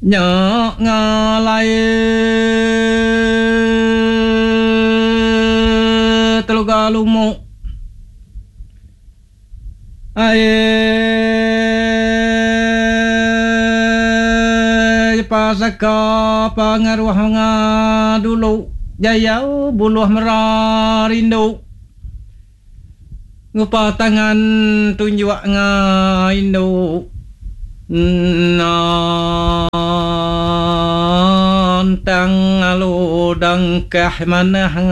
Nya ngalai telugalumu pasaka pangaruh ngadulu jayau buluh merarindu ngupa tangan tunjuk ngaindo nantang aludang kah manah